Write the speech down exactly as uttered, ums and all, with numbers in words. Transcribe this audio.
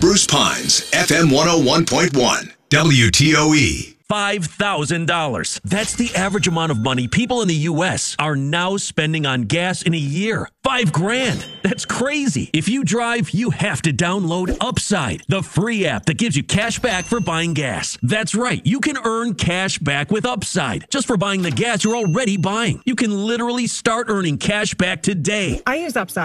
Spruce Pines, F M one oh one point one, W T O E. five thousand dollars. That's the average amount of money people in the U S are now spending on gas in a year. Five grand. That's crazy. If you drive, you have to download Upside, the free app that gives you cash back for buying gas. That's right. You can earn cash back with Upside just for buying the gas you're already buying. You can literally start earning cash back today. I use Upside.